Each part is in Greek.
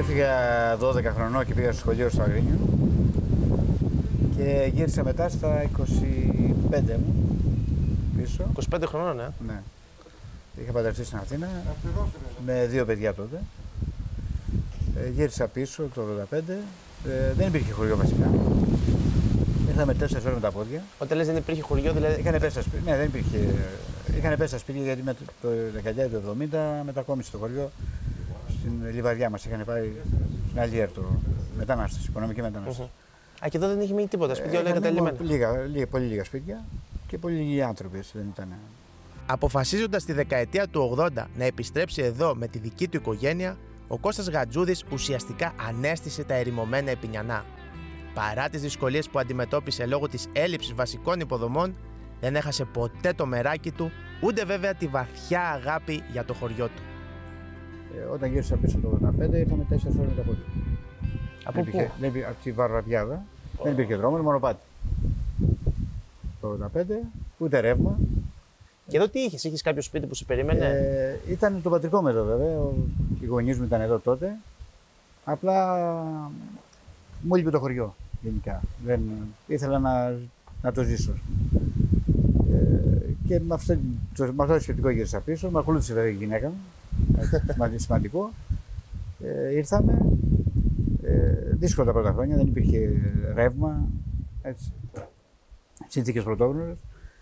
έφυγα 12 χρονών και πήγα στο σχολείο στο Αγρίνιο και γύρισα μετά στα 25 μου πίσω. 25 χρονών, Ναι. Είχα παντρευτεί στην Αθήνα με 2 παιδιά τότε. Γύρισα πίσω το 85. Δεν υπήρχε χωριό βασικά. Ήρθαμε 4 ώρες με τα πόδια. Όταν λες δεν υπήρχε χωριό, δηλαδή. Είχαν πέσει τα σπίτια. Ναι, δεν υπήρχε. Είχαν πέσει τα σπίτια γιατί με το δεκαετία του 70 μετακόμισε το χωριό στην Λιβαδιά μας. Είχαν πάει στην Αλιέρτο. Μετανάστες, οικονομική μετανάστες. Α, και εδώ δεν είχε μείνει τίποτα. Σπίτια όλα εγκαταλειμμένα. Πολύ λίγα σπίτια και πολύ λίγοι άνθρωποι. Δεν ήταν. Αποφασίζοντας τη δεκαετία του 80 να επιστρέψει εδώ με τη δική του οικογένεια, ο Κώστας Γατζούδης ουσιαστικά ανέστησε τα ερημωμένα Επινιανά. Παρά τις δυσκολίες που αντιμετώπισε λόγω της έλλειψης βασικών υποδομών, δεν έχασε ποτέ το μεράκι του, ούτε βέβαια τη βαθιά αγάπη για το χωριό του. Όταν γύρισα πίσω το 85 ήρθαμε 4 ώρες με τα πόδια. Από πού? Από τη Βαρβαδιάδα. Δεν υπήρχε δρόμο, μονοπάτι. Το 85, ούτε ρεύμα. Και εδώ τι είχες κάποιο σπίτι που σε περίμενε? Ήταν το πατρικό μου εδώ βέβαια. Οι γονείς μου ήταν εδώ τότε. Απλά μου έλειπε το χωριό γενικά. Δεν ήθελα να το ζήσω. Και με αυτό το σχετικό γύρισα πίσω. Με ακολούθησε βέβαια η γυναίκα μου. Σημαντικό. Ήρθαμε. Δύσκολα τα πρώτα χρόνια, δεν υπήρχε ρεύμα. Συνθήκες πρωτόγνωρες.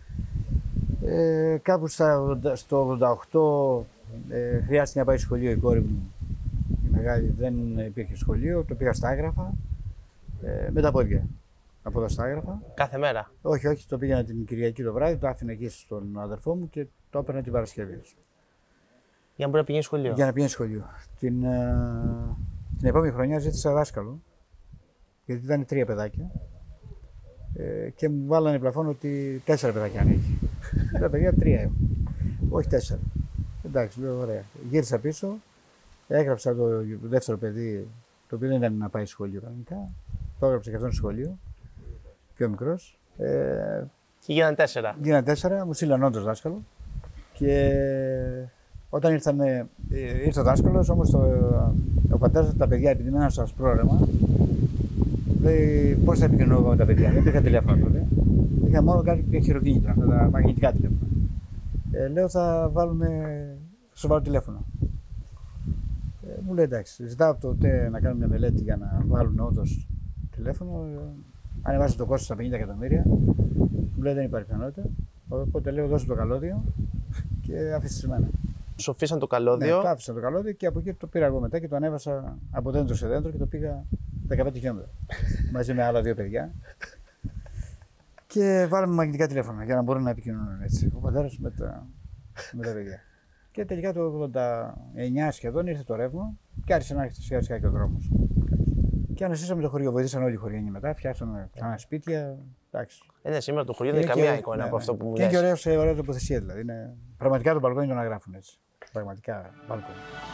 Κάπου στο 88 χρειάστηκε να πάει σχολείο η κόρη μου. Η μεγάλη δεν υπήρχε σχολείο, το πήγα στα Άγραφα με τα πόδια. Από εδώ στα Άγραφα. Κάθε μέρα? Όχι, το πήγαινα την Κυριακή το βράδυ, το άφηνα εκεί στον αδερφό μου και το έπαιρνα την Παρασκευή. Για να μπορεί να πηγαίνει σχολείο. Για να πηγαίνει σχολείο. Την επόμενη χρονιά ζήτησα δάσκαλο, γιατί ήταν 3 παιδάκια. Και μου βάλανε πλαφόν ότι 4 παιδάκια αν έχει. Τα παιδιά 3 έχουν. Όχι 4. Εντάξει, λέω ωραία. Γύρισα πίσω, έγραψα το δεύτερο παιδί, το οποίο δεν ήταν να πάει σχολείο κανονικά. Το έγραψα και αυτόν στο σχολείο, πιο μικρός. Και γίνανε 4. Γίνανε 4, μου στείλαν όντως δάσκαλο. Και όταν ήρθε ο δάσκαλος, όμως ο πατέρας τα παιδιά, επειδή μέναν στο ασπρόρεμα, λέει πώς θα επικοινωνώ με τα παιδιά. Δεν υπήρχε τηλέφωνο τότε. Είχα μόνο κάτι χειροκίνητα, αυτά τα μαγνητικά τηλέφωνα. Λέω θα σου βάλω τηλέφωνο. Μου λέει εντάξει, ζητάω από το ΤΕ να κάνουμε μια μελέτη για να βάλουν όντως τηλέφωνο. Ανεβάζω το κόστος στα 50 εκατομμύρια. Μου λέει δεν υπάρχει πιθανότητα. Οπότε λέω δώσε το καλώδιο και άφησε σε μένα. Σου αφήσαν το καλώδιο. Ναι, το άφησα το καλώδιο και από εκεί το πήρα εγώ μετά και το ανέβασα από δέντρο σε δέντρο και το πήγα 15 χιλιόμετρα. Μαζί με άλλα 2 παιδιά. Και βάλαμε μαγνητικά τηλέφωνα για να μπορούν να επικοινωνούν έτσι. Ο πατέρας με τα παιδιά. Και τελικά το 89 σχεδόν ήρθε το ρεύμα και άρχισε να έρχεται σιγά σιγά και ο δρόμος. Και αναστήσαμε το χωριό. Βοηθήσαν όλοι οι χωριανοί μετά. Φτιάξαμε ξανά σπίτια. Ναι, σήμερα το χωριό δεν είναι καμία εικόνα από αυτό που μου λες. Και είναι και ωραία τοποθεσία δηλαδή. Είναι πραγματικά το μπαλκόνι το να γράφουν έτσι. Πραγματικά μπαλκόνι.